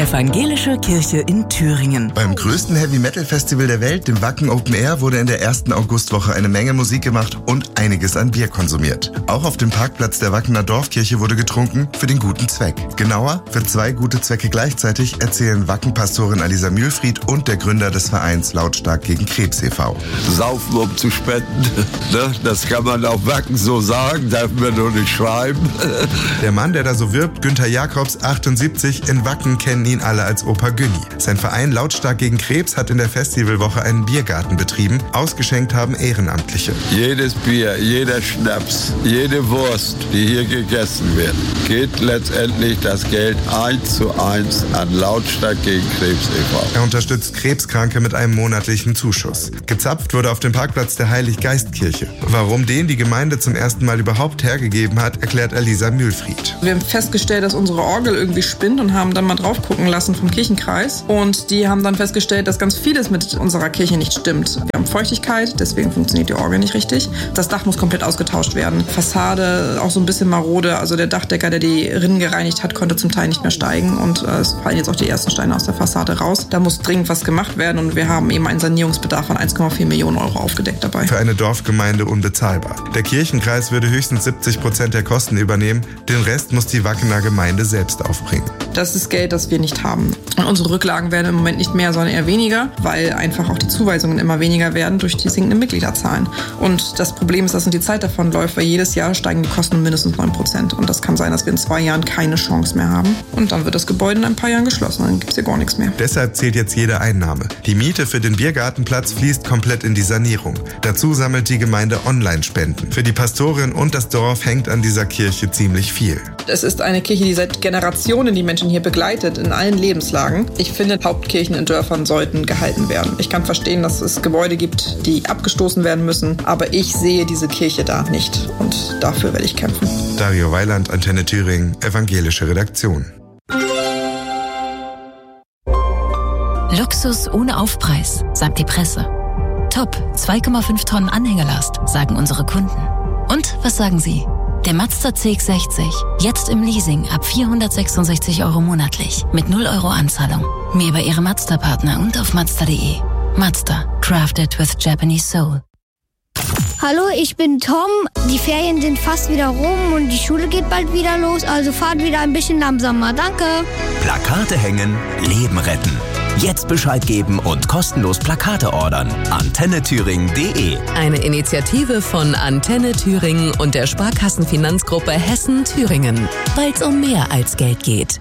Evangelische Kirche in Thüringen. Beim größten Heavy-Metal-Festival der Welt, dem Wacken Open Air, wurde in der ersten Augustwoche eine Menge Musik gemacht und einiges an Bier konsumiert. Auch auf dem Parkplatz der Wackener Dorfkirche wurde getrunken für den guten Zweck. Genauer, für 2 gute Zwecke gleichzeitig, erzählen Wackenpastorin Alisa Mühlfried und der Gründer des Vereins Lautstark gegen Krebs e.V. Saufen, um zu spenden, ne? Das kann man auf Wacken so sagen, darf man nur nicht schreiben. Der Mann, der da so wirbt, Günther Jakobs, 78, in Wacken kennen ihn alle als Opa Günni. Sein Verein Lautstark gegen Krebs hat in der Festivalwoche einen Biergarten betrieben. Ausgeschenkt haben Ehrenamtliche. Jedes Bier, jeder Schnaps, jede Wurst, die hier gegessen wird, geht letztendlich das Geld 1:1 an Lautstark gegen Krebs e.V. Er unterstützt Krebskranke mit einem monatlichen Zuschuss. Gezapft wurde auf dem Parkplatz der Heilig-Geist-Kirche. Warum den die Gemeinde zum ersten Mal überhaupt hergegeben hat, erklärt Alisa Mühlfried. Wir haben festgestellt, dass unsere Orgel irgendwie spinnt und haben dann mal drauf gucken lassen vom Kirchenkreis. Und die haben dann festgestellt, dass ganz vieles mit unserer Kirche nicht stimmt. Wir haben Feuchtigkeit, deswegen funktioniert die Orgel nicht richtig. Das Dach muss komplett ausgetauscht werden. Fassade auch so ein bisschen marode. Also der Dachdecker, der die Rinnen gereinigt hat, konnte zum Teil nicht mehr steigen. Und es fallen jetzt auch die ersten Steine aus der Fassade raus. Da muss dringend was gemacht werden. Und wir haben eben einen Sanierungsbedarf von 1,4 Millionen Euro aufgedeckt dabei. Für eine Dorfgemeinde unbezahlbar. Der Kirchenkreis würde höchstens 70% der Kosten übernehmen. Den Rest muss die Wackener Gemeinde selbst aufbringen. Das ist Geld, das wir nicht haben. Und unsere Rücklagen werden im Moment nicht mehr, sondern eher weniger, weil einfach auch die Zuweisungen immer weniger werden durch die sinkenden Mitgliederzahlen. Und das Problem ist, dass uns die Zeit davonläuft, weil jedes Jahr steigen die Kosten um mindestens 9%. Und das kann sein, dass wir in 2 Jahren keine Chance mehr haben. Und dann wird das Gebäude in ein paar Jahren geschlossen. Dann gibt es hier gar nichts mehr. Deshalb zählt jetzt jede Einnahme. Die Miete für den Biergartenplatz fließt komplett in die Sanierung. Dazu sammelt die Gemeinde Online-Spenden. Für die Pastorin und das Dorf hängt an dieser Kirche ziemlich viel. Es ist eine Kirche, die seit Generationen die Menschen hier begleitet, in allen Lebenslagen. Ich finde, Hauptkirchen in Dörfern sollten gehalten werden. Ich kann verstehen, dass es Gebäude gibt, die abgestoßen werden müssen, aber ich sehe diese Kirche da nicht und dafür werde ich kämpfen. Dario Weiland, Antenne Thüringen, Evangelische Redaktion. Luxus ohne Aufpreis, sagt die Presse. Top, 2,5 Tonnen Anhängerlast, sagen unsere Kunden. Und was sagen Sie? Der Mazda CX-60, jetzt im Leasing ab 466 € monatlich, mit 0 € Anzahlung. Mehr bei Ihrem Mazda-Partner und auf Mazda.de. Mazda, crafted with Japanese soul. Hallo, ich bin Tom. Die Ferien sind fast wieder rum und die Schule geht bald wieder los, also fahrt wieder ein bisschen langsamer. Danke. Plakate hängen, Leben retten. Jetzt Bescheid geben und kostenlos Plakate ordern. AntenneThüringen.de. Eine Initiative von Antenne Thüringen und der Sparkassenfinanzgruppe Hessen-Thüringen. Weil es um mehr als Geld geht.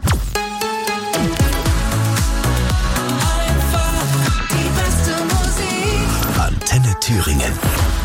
Antenne Thüringen.